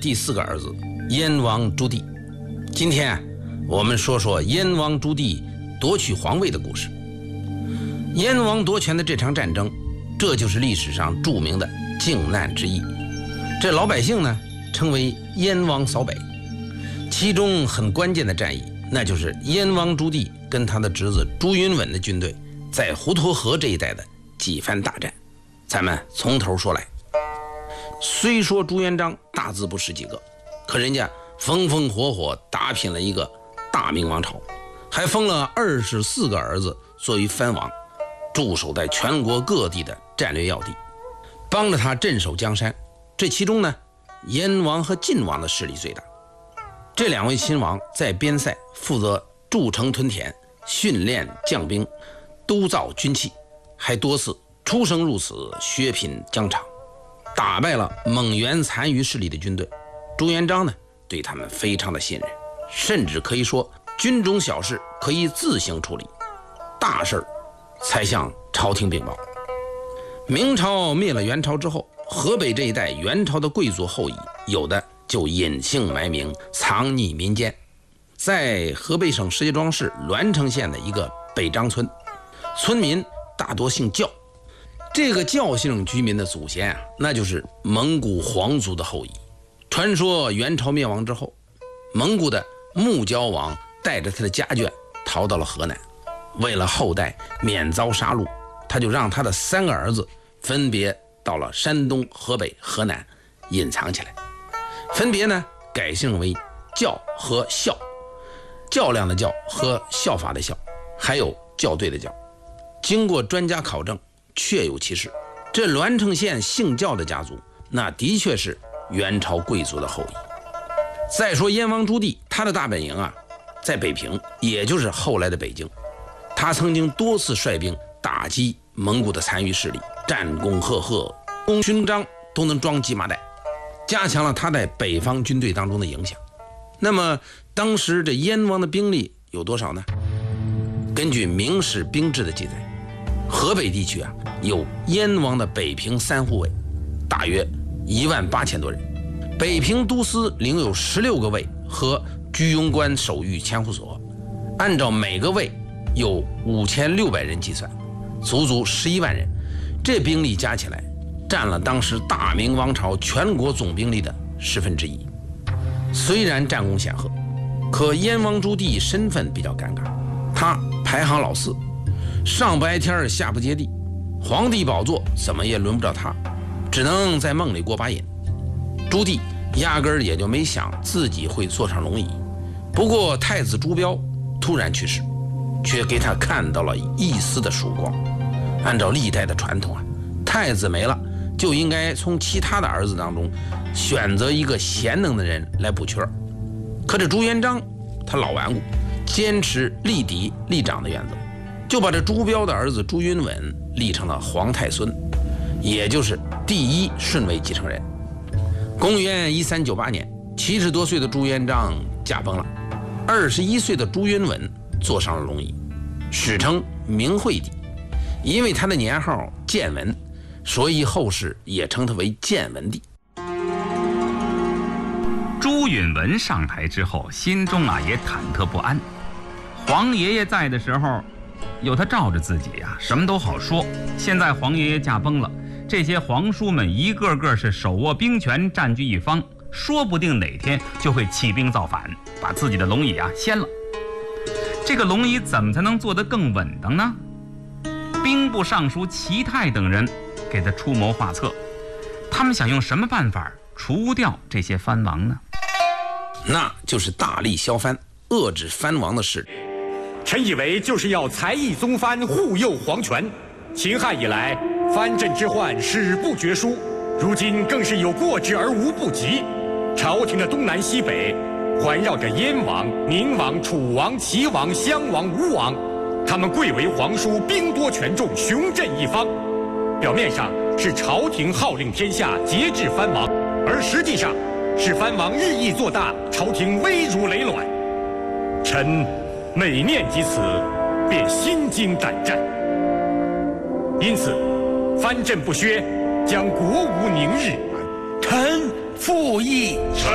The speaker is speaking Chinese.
第4个儿子燕王朱棣。今天我们说说燕王朱棣夺取皇位的故事。燕王夺权的这场战争，这就是历史上著名的靖难之役。这老百姓呢称为燕王扫北。其中很关键的战役，那就是燕王朱棣跟他的侄子朱允炆的军队在滹沱河这一带的几番大战。咱们从头说来。虽说朱元璋大字不识几个，可人家风风火火打拼了一个大明王朝，还封了24个儿子作为藩王，驻守在全国各地的战略要地，帮着他镇守江山。这其中呢，燕王和晋王的势力最大。这2位亲王在边塞负责筑城屯田、训练将兵、督造军器，还多次出生入死，血拼疆场，打败了蒙元残余势力的军队。朱元璋呢，对他们非常的信任，甚至可以说军中小事可以自行处理，大事才向朝廷禀报。明朝灭了元朝之后，河北这一带元朝的贵族后裔有的就隐姓埋名，藏匿民间。在河北省石家庄市栾城县的一个北张村，村民大多姓教。这个教姓居民的祖先啊，那就是蒙古皇族的后裔。传说元朝灭亡之后，蒙古的木交王带着他的家眷逃到了河南，为了后代免遭杀戮，他就让他的3个儿子分别到了山东、河北、河南隐藏起来，分别呢改姓为教和孝，较量的较和效法的效，还有校对的校。经过专家考证，确有其事。这栾城县姓教的家族，那的确是元朝贵族的后裔。再说燕王朱棣，他的大本营啊在北平，也就是后来的北京。他曾经多次率兵打击蒙古的残余势力，战功赫赫，勋章都能装几麻袋，加强了他在北方军队当中的影响。那么当时这燕王的兵力有多少呢？根据《明史兵志》的记载，河北地区啊有燕王的北平3护卫，大约18000多人。北平都司领有16个卫和居庸关守御千户所，按照每个卫有5600人计算，足11万人。这兵力加起来占了当时大明王朝全国总兵力的1/10。虽然战功显赫，可燕王朱棣身份比较尴尬，他排行老4，上不挨天下不接地，皇帝宝座怎么也轮不着他，只能在梦里过把瘾。朱棣压根儿也就没想自己会坐上龙椅。不过太子朱标突然去世，却给他看到了一丝的曙光。按照历代的传统啊，太子没了就应该从其他的儿子当中选择一个贤能的人来补缺。可这朱元璋他老顽固，坚持立嫡立长的原则，就把这朱标的儿子朱允炆立成了皇太孙，也就是第1顺位继承人。公元1398年，70多岁的朱元璋驾崩了，21岁的朱允炆坐上了龙椅，史称明惠帝。因为他的年号建文，所以后世也称他为建文帝。 朱允炆上台之后，心中也忐忑不安。皇爷爷在的时候，有他罩着自己什么都好说。现在皇爷爷驾崩了，这些皇叔们一个个是手握兵权，占据一方，说不定哪天就会起兵造反，把自己的龙椅掀了。这个龙椅怎么才能做得更稳当呢？兵部尚书齐泰等人给他出谋划策，他们想用什么办法除掉这些藩王呢？ 那就是大力削藩，遏制藩王的势力。 臣以为就是要才艺宗藩，护佑皇权。秦汉以来，藩镇之患史不绝书，如今更是有过之而无不及。朝廷的东南西北环绕着燕王、宁王、楚王、齐王、襄王、吴王，他们贵为皇叔，兵多权重，雄镇一方。表面上是朝廷号令天下，节制藩王，而实际上是藩王日益做大，朝廷危如累卵。臣每念及此，便心惊胆战。因此，藩镇不削，将国无宁日。 臣附议。 臣